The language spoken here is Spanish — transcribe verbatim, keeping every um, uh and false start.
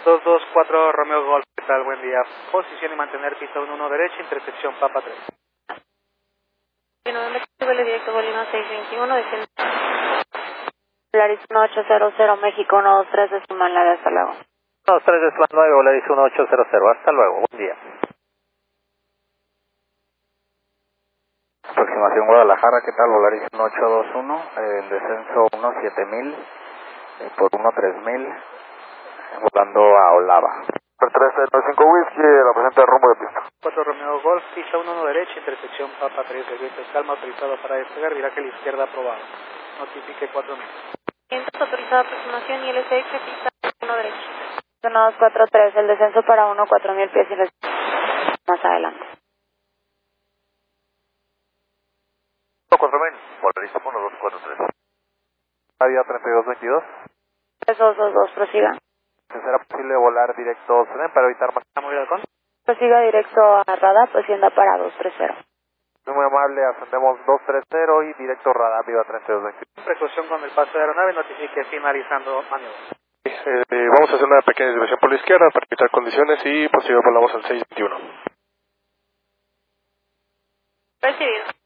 dos dos cuatro Romeo Golf, ¿qué tal? Buen día. Posición y mantener pista uno uno derecha, intersección Papa tres. noventa directo Bolívar seis veintiuno, desciende. Polaris uno ocho cero cero, México uno dos tres, decimal nueve, hasta luego. uno dos tres, decimal nueve, Polaris uno ocho cero cero, hasta luego, buen día. Aproximación Guadalajara, ¿qué tal? Volaris uno ocho dos uno, eh, en descenso uno siete mil, eh, por uno tres mil, volando a Olava. tres cero cinco Whisky, la presente de rumbo de pista. cuatro Romeo Golf, pista uno uno derecha, intersección Papa tres, el viento es calma, autorizado para despegar, viraje a la izquierda aprobado. Notifique cuatro mil. Vientos autorizada aproximación y L S X, pista uno derecha. uno dos cuatro tres, el descenso para uno cuatro mil pies y les... más adelante. cuatro mil, Polaris uno dos cuatro tres. Avia treinta y dos veintidós. tres dos dos dos, prosiga. ¿Será posible volar directo Senen para evitar más? ¿Estamos bien con? Prosiga directo a radar, presienda para dos tres cero. Muy amable, ascendemos dos tres cero y directo radar Viva treinta y dos veintidós. Precaución con el paso de aeronave, notifique finalizando maniobra. Eh, vamos a hacer una pequeña desviación por la izquierda para evitar condiciones y posterior volamos al seis veintiuno. Recibido.